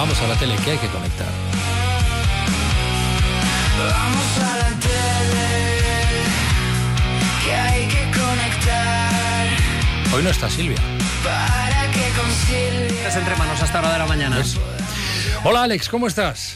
Vamos a la tele, que hay que conectar. Vamos a la tele, que hay que conectar. Hoy no está Silvia. Para que con Silvia. Es entre manos hasta hora de la mañana. Pues, hola Alex, ¿cómo estás?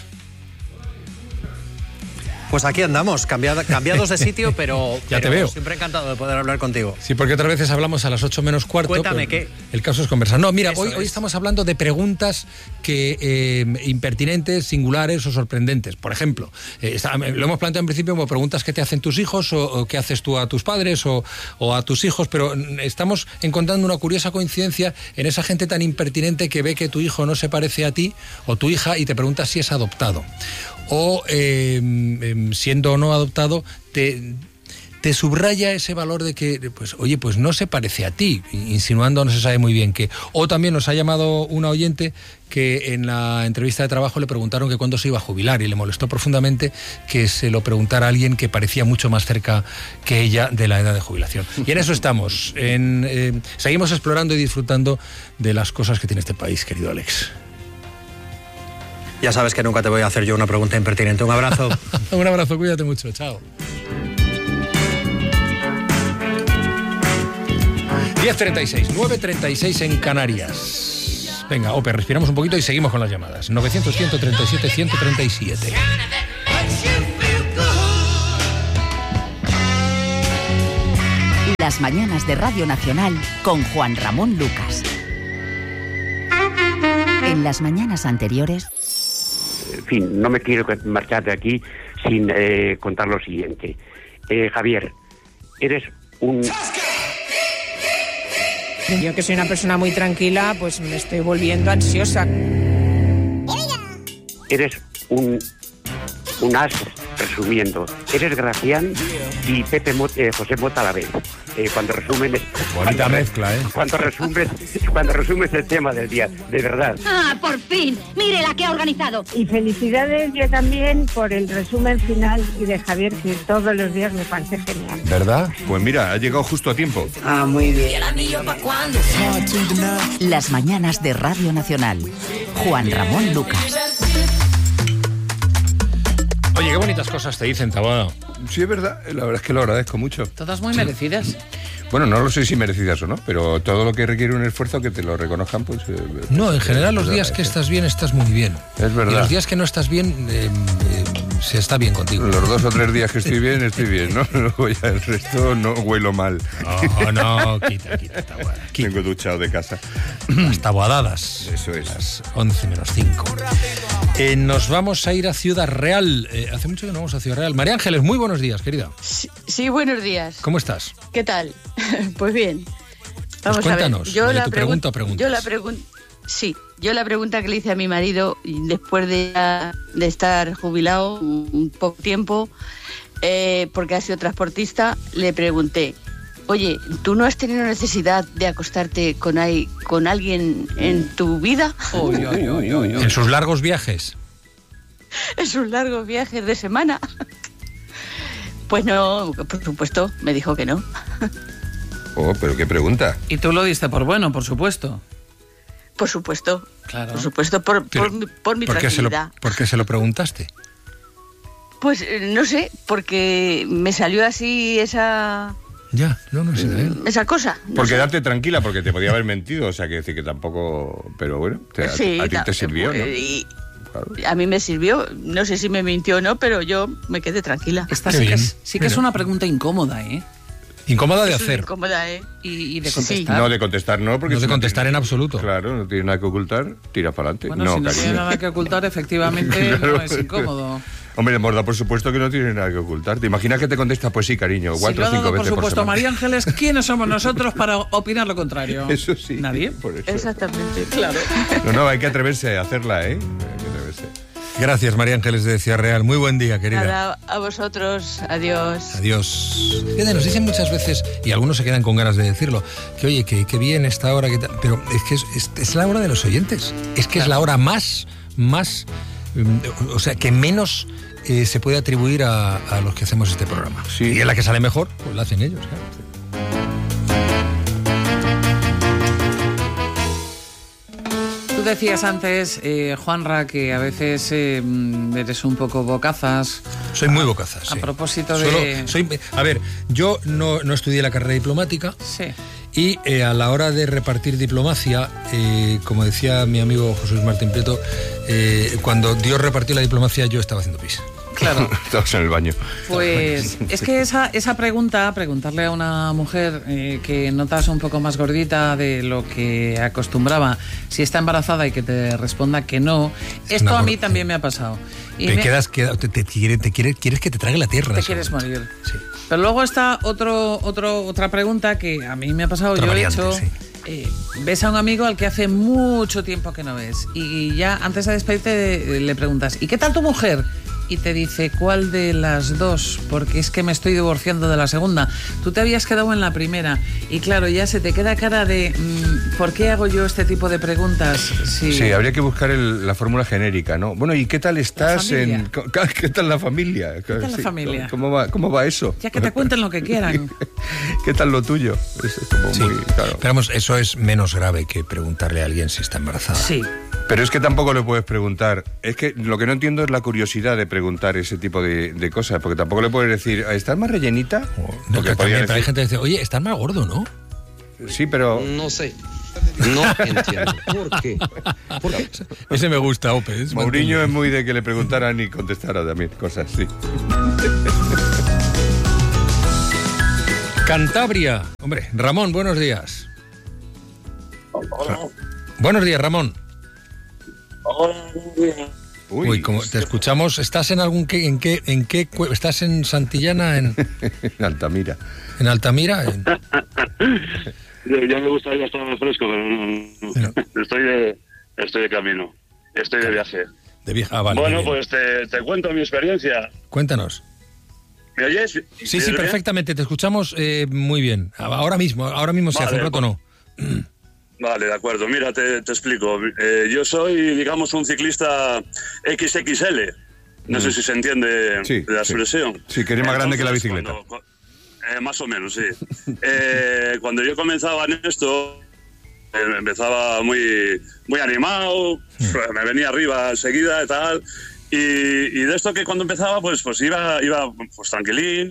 Pues aquí andamos, cambiados de sitio, pero te veo. Siempre encantado de poder hablar contigo. Sí, porque otras veces hablamos a las 8 menos cuarto. Cuéntame, ¿qué? El caso es conversar. No, mira, hoy es. estamos hablando de preguntas que impertinentes, singulares o sorprendentes. Por ejemplo, lo hemos planteado en principio como preguntas que te hacen tus hijos o que haces tú a tus padres o a tus hijos, pero estamos encontrando una curiosa coincidencia en esa gente tan impertinente que ve que tu hijo no se parece a ti o tu hija y te pregunta si es adoptado. O siendo o no adoptado, te subraya ese valor de que, pues, oye, pues no se parece a ti, insinuando no se sabe muy bien qué. O también nos ha llamado una oyente que en la entrevista de trabajo le preguntaron que cuándo se iba a jubilar y le molestó profundamente que se lo preguntara a alguien que parecía mucho más cerca que ella de la edad de jubilación. Y en eso estamos. Seguimos explorando y disfrutando de las cosas que tiene este país, querido Alex. Ya sabes que nunca te voy a hacer yo una pregunta impertinente. Un abrazo. Un abrazo, cuídate mucho, chao. 10:36, 9:36 en Canarias. Venga, Ope, respiramos un poquito y seguimos con las llamadas. 900-137-137. Las mañanas de Radio Nacional con Juan Ramón Lucas. En las mañanas anteriores... En fin, no me quiero marchar de aquí sin contar lo siguiente. Javier, eres un... Yo que soy una persona muy tranquila, pues me estoy volviendo ansiosa. Eres un as, resumiendo. Eres Gracián y José Mota a la vez. Cuando resumen... Bonita mezcla, ¿eh? Cuando resumes el tema del día, de verdad. ¡Ah, por fin! ¡Mire la que ha organizado! Y felicidades yo también por el resumen final y de Javier, que todos los días me parece genial. ¿Verdad? Pues mira, ha llegado justo a tiempo. Ah, muy bien. ¿Y el anillo para cuándo? Las mañanas de Radio Nacional. Juan Ramón Lucas. Oye, qué bonitas cosas te dicen, Taboada. Sí, es verdad, la verdad es que lo agradezco mucho. Todas muy merecidas. Bueno, no lo sé si merecidas o no, pero todo lo que requiere un esfuerzo, que te lo reconozcan, pues... No, en general los días que estás bien, estás muy bien. Es verdad. Y los días que no estás bien, se está bien contigo. Los 2 o 3 días que estoy bien, ¿no? Luego ya el resto no huelo mal. No, quita, Taboada. Tengo duchado de casa. Las taboadadas. Eso es. Las 11 menos 5. Nos vamos a ir a Ciudad Real. Hace mucho que no vamos a Ciudad Real. María Ángeles, muy buenos días, querida. Sí, buenos días. ¿Cómo estás? ¿Qué tal? Pues bien. Vamos cuéntanos, a ver. Yo la pregunta. Yo la pregunta que le hice a mi marido después de estar jubilado un poco tiempo, porque ha sido transportista, le pregunté: oye, ¿tú no has tenido necesidad de acostarte con alguien en tu vida? En sus largos viajes. En sus largos viajes de semana. Pues no, por supuesto, me dijo que no. Oh, pero qué pregunta. Y tú lo diste por bueno, por supuesto. Por supuesto. Claro. Por supuesto, por mi tranquilidad. ¿Por qué se lo preguntaste? Pues no sé, porque me salió así esa... Ya, no sé. Esa cosa. No por quedarte tranquila, porque te podía haber mentido, o sea, que decir que tampoco... Pero bueno, a ti te sirvió, ¿no? Claro. A mí me sirvió, no sé si me mintió o no, pero yo me quedé tranquila. Esta sí que es una pregunta incómoda, ¿eh? Incómoda de hacer. Incómoda, ¿eh? Y de contestar. Sí. No, de contestar no, porque... No de contestar en absoluto. Claro, no tiene nada que ocultar, tira para adelante. Bueno, si no tiene nada que ocultar, efectivamente, claro, no es incómodo. Hombre, Morda, por supuesto que no tiene nada que ocultar. ¿Te imaginas que te contesta? Pues sí, cariño, 4 o 5 veces por semana. María Ángeles, ¿quiénes somos nosotros para opinar lo contrario? Eso sí. ¿Nadie? Por eso. Exactamente, claro. No, hay que atreverse a hacerla, ¿eh? Hay que atreverse. Gracias, María Ángeles de Ciudad Real. Muy buen día, querida. Nada, a vosotros. Adiós. Adiós. Fíjate, nos dicen muchas veces, y algunos se quedan con ganas de decirlo, que oye, que bien esta hora, pero es que es la hora de los oyentes. Es que es la hora más, o sea, que menos se puede atribuir a los que hacemos este programa. Sí. Y en la que sale mejor, pues la hacen ellos, ¿eh? decías antes, Juanra, que a veces eres un poco bocazas. Soy muy bocazas, sí. A propósito de... A ver, yo no estudié la carrera diplomática. Sí. Y a la hora de repartir diplomacia, como decía mi amigo José Luis Martín Prieto, cuando Dios repartió la diplomacia, yo estaba haciendo pis. Claro. Estabas en el baño. Pues es que esa preguntarle a una mujer que notas un poco más gordita de lo que acostumbraba, si está embarazada y que te responda que no, esto a mí también me ha pasado. Y quieres que te trague la tierra. Te quieres morir. Sí. Pero luego está otra pregunta que a mí me ha pasado. Otra variante, he hecho... Sí. Ves a un amigo al que hace mucho tiempo que no ves y ya antes de despedirte le preguntas ¿y qué tal tu mujer? Y te dice, ¿cuál de las dos? Porque es que me estoy divorciando de la segunda. Tú te habías quedado en la primera. Y claro, ya se te queda cara de ¿por qué hago yo este tipo de preguntas? Sí, habría que buscar la fórmula genérica, ¿no? Bueno, ¿y qué tal estás qué tal la familia? ¿Qué tal la familia? ¿Cómo va eso? Ya que te cuenten lo que quieran. ¿Qué tal lo tuyo? Es como muy claro. Pero vamos, eso es menos grave que preguntarle a alguien si está embarazada. Sí. Pero es que tampoco le puedes preguntar. Es que lo que no entiendo es la curiosidad de preguntar ese tipo de cosas, porque tampoco le puedes decir, ¿estás más rellenita? No, pero hay gente que dice, oye, estás más gordo, ¿no? Sí, pero... No sé. No entiendo. ¿Por qué? Ese me gusta, Ope. Mourinho es muy de que le preguntaran y contestara también cosas, sí. Cantabria. Hombre, Ramón, buenos días. Hola. Buenos días, Ramón. Hola. Uy, como te escuchamos, ¿estás en algún en qué estás en Santillana en Altamira? ¿En Altamira? Ya me gustaría estar más fresco, pero no. Estoy de camino. Estoy de viaje. De viaje, vale. Bueno, pues te cuento mi experiencia. Cuéntanos. ¿Me oyes? Sí, perfectamente, te escuchamos muy bien. Ahora mismo sí, hace un rato no. Vale, de acuerdo. Mira, te explico. Yo soy, digamos, un ciclista XXL. No sé si se entiende la expresión. Sí, que es más grande que la bicicleta. Más o menos, sí. Cuando yo comenzaba en esto, empezaba muy animado, me venía arriba enseguida y tal. Y de esto que cuando empezaba, pues iba pues tranquilín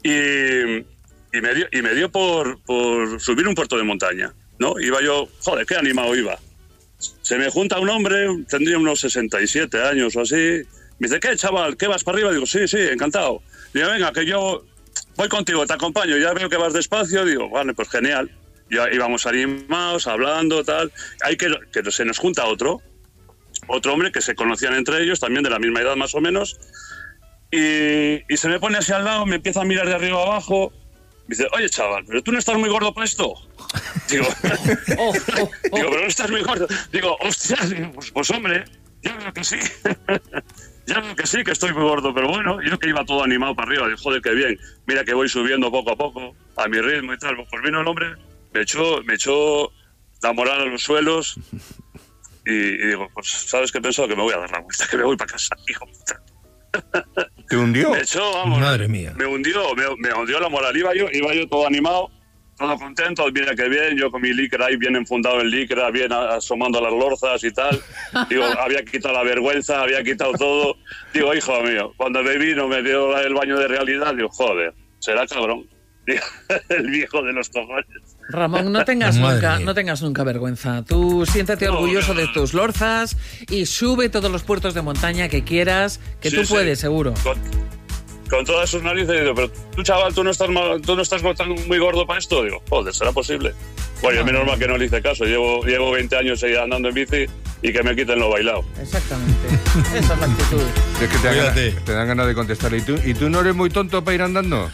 y me dio por subir un puerto de montaña, ¿no? Iba yo, joder, qué animado iba. Se me junta un hombre, tendría unos 67 años o así. Me dice, ¿qué, chaval? ¿Qué vas para arriba? Digo, sí, encantado. Digo, venga, que yo voy contigo, te acompaño. Ya veo que vas despacio. Digo, vale, pues genial. Ya íbamos animados, hablando, tal. Hay que se nos junta otro hombre que se conocían entre ellos, también de la misma edad más o menos. Y se me pone así al lado, me empieza a mirar de arriba abajo. Me dice, oye, chaval, ¿pero tú no estás muy gordo para esto? Digo, digo, pero no estás muy gordo. Digo, hostias, pues hombre, yo creo que sí. Yo creo que sí, que estoy muy gordo, pero bueno, yo que iba todo animado para arriba, digo, joder, qué bien. Mira que voy subiendo poco a poco, a mi ritmo y tal. Pues vino el hombre, me echó la moral a los suelos y digo, pues, ¿sabes qué pensó? Que me voy a dar la vuelta, que me voy para casa, hijo puta. ¿Te hundió? Me echó, vamos. Madre mía. Me hundió la moral. Iba yo todo animado, todo contento. Mira que bien, yo con mi licra ahí bien enfundado en licra, bien asomando las lorzas y tal. Digo, había quitado la vergüenza, había quitado todo. Digo, hijo mío, cuando me vino, me dio el baño de realidad. Digo, joder, será cabrón. Digo, el viejo de los cojones. Ramón, no tengas nunca vergüenza. Tú siéntete orgulloso de tus lorzas y sube todos los puertos de montaña que quieras, que tú puedes, seguro. Con todas sus narices, digo, pero tú, chaval, tú no estás muy gordo para esto. Digo, joder, ¿será posible? Bueno, menos mal que no le hice caso. Llevo 20 años andando en bici y que me quiten lo bailado. Exactamente. Esa es la actitud. Es que te dan ganas de contestar. ¿Y tú no eres muy tonto para ir andando?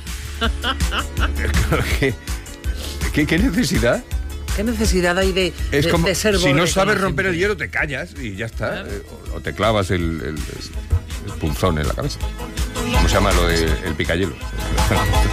¿Qué necesidad? ¿Qué necesidad hay de ser borde? Si no sabes romper el hielo, te callas y ya está. O te clavas el punzón en la cabeza. ¿Cómo se llama lo del picayelo?